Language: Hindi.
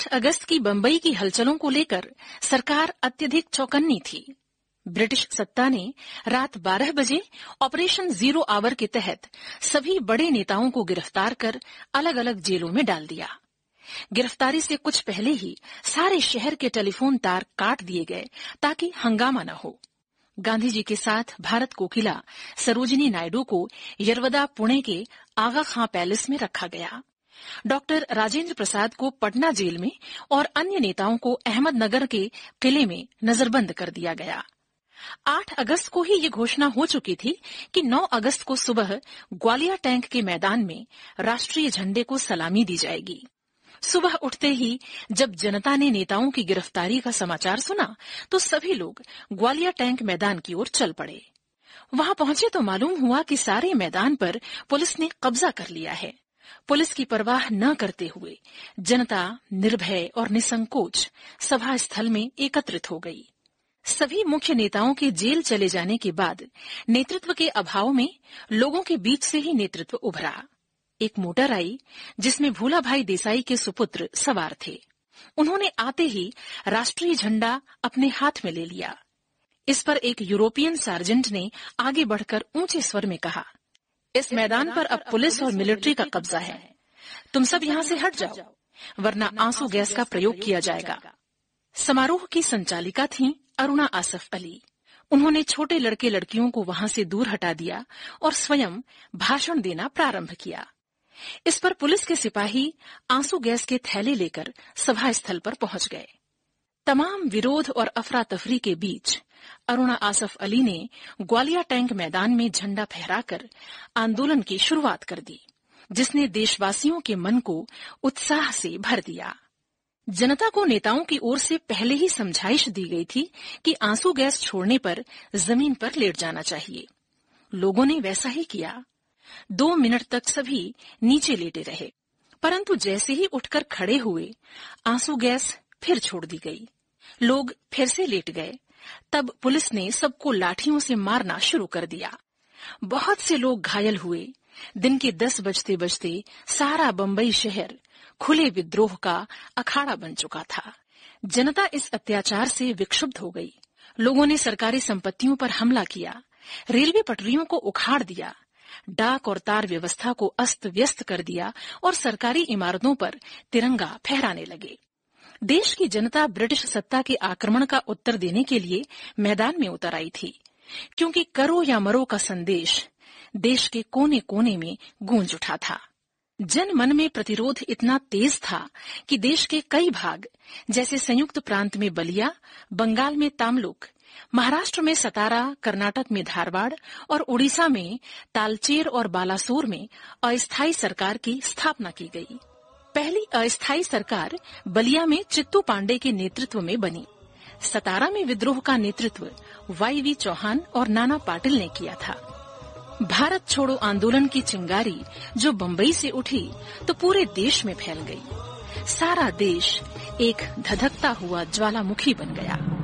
अगस्त की बंबई की हलचलों को लेकर सरकार अत्यधिक चौकन्नी थी। ब्रिटिश सत्ता ने रात 12 बजे ऑपरेशन जीरो आवर के तहत सभी बड़े नेताओं को गिरफ्तार कर अलग अलग जेलों में डाल दिया। गिरफ्तारी से कुछ पहले ही सारे शहर के टेलीफोन तार काट दिए गए ताकि हंगामा न हो। गांधी जी के साथ भारत कोकिला सरोजिनी नायडू को यरवदा पुणे के आगा खां पैलेस में रखा गया। डॉक्टर राजेंद्र प्रसाद को पटना जेल में और अन्य नेताओं को अहमदनगर के किले में नजरबंद कर दिया गया। 8 अगस्त को ही ये घोषणा हो चुकी थी कि 9 अगस्त को सुबह ग्वालियर टैंक के मैदान में राष्ट्रीय झंडे को सलामी दी जाएगी। सुबह उठते ही जब जनता ने नेताओं की गिरफ्तारी का समाचार सुना तो सभी लोग ग्वालियर टैंक मैदान की ओर चल पड़े। वहां पहुंचे तो मालूम हुआ कि सारे मैदान पर पुलिस ने कब्जा कर लिया है। पुलिस की परवाह न करते हुए जनता निर्भय और निसंकोच सभा स्थल में एकत्रित हो गई। सभी मुख्य नेताओं के जेल चले जाने के बाद नेतृत्व के अभाव में लोगों के बीच से ही नेतृत्व उभरा। एक मोटर आई जिसमें भूला भाई देसाई के सुपुत्र सवार थे। उन्होंने आते ही राष्ट्रीय झंडा अपने हाथ में ले लिया। इस पर एक यूरोपियन सार्जेंट ने आगे बढ़कर ऊंचे स्वर में कहा, इस मैदान पर अब पुलिस और मिलिट्री का कब्जा है। तुम सब यहाँ से हट जाओ, वरना आंसू गैस का प्रयोग किया जाएगा। समारोह की संचालिका थीं अरुणा आसफ अली। उन्होंने छोटे लड़के लड़कियों को वहां से दूर हटा दिया और स्वयं भाषण देना प्रारंभ किया। इस पर पुलिस के सिपाही आंसू गैस के थैले लेकर सभा स्थल पर पहुंच गए। तमाम विरोध और अफरा तफरी के बीच अरुणा आसफ अली ने ग्वालियर टैंक मैदान में झंडा फहराकर आंदोलन की शुरुआत कर दी, जिसने देशवासियों के मन को उत्साह से भर दिया। जनता को नेताओं की ओर से पहले ही समझाइश दी गई थी कि आंसू गैस छोड़ने पर जमीन पर लेट जाना चाहिए। लोगों ने वैसा ही किया। 2 मिनट तक सभी नीचे लेटे रहे, परंतु जैसे ही उठकर खड़े हुए आंसू गैस फिर छोड़ दी गई। लोग फिर से लेट गए। तब पुलिस ने सबको लाठियों से मारना शुरू कर दिया। बहुत से लोग घायल हुए। दिन के 10 बजते बजते सारा बंबई शहर खुले विद्रोह का अखाड़ा बन चुका था। जनता इस अत्याचार से विक्षुब्ध हो गई। लोगों ने सरकारी संपत्तियों पर हमला किया, रेलवे पटरियों को उखाड़ दिया, डाक और तार व्यवस्था को अस्त व्यस्त कर दिया और सरकारी इमारतों पर तिरंगा फहराने लगे। देश की जनता ब्रिटिश सत्ता के आक्रमण का उत्तर देने के लिए मैदान में उतर आई थी, क्योंकि करो या मरो का संदेश देश के कोने कोने में गूंज उठा था। जन मन में प्रतिरोध इतना तेज था कि देश के कई भाग, जैसे संयुक्त प्रांत में बलिया, बंगाल में तामलुक, महाराष्ट्र में सतारा, कर्नाटक में धारवाड़ और उड़ीसा में तालचेर और बालासोर में अस्थायी सरकार की स्थापना की गई। पहली अस्थायी सरकार बलिया में चित्तू पांडे के नेतृत्व में बनी। सतारा में विद्रोह का नेतृत्व वाई.वी. चौहान और नाना पाटिल ने किया था। भारत छोड़ो आंदोलन की चिंगारी जो बंबई से उठी तो पूरे देश में फैल गई। सारा देश एक धधकता हुआ ज्वालामुखी बन गया।